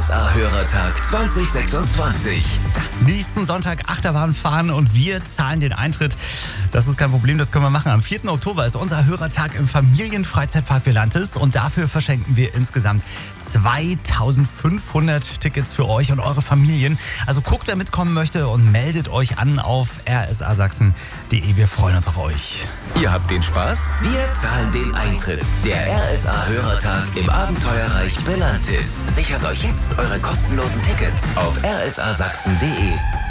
RSA-Hörertag 2026. Nächsten Sonntag Achterbahn fahren und wir zahlen den Eintritt. Das ist kein Problem, das können wir machen. Am 4. Oktober ist unser Hörertag im Familienfreizeitpark Belantes und dafür verschenken wir insgesamt 2500 Tickets für euch und eure Familien. Also guckt, wer mitkommen möchte und meldet euch an auf rsasachsen.de. Wir freuen uns auf euch. Ihr habt den Spaß? Wir zahlen den Eintritt. Der RSA-Hörertag im Abenteuerreich Belantis. Sichert euch jetzt eure kostenlosen Tickets auf rsasachsen.de.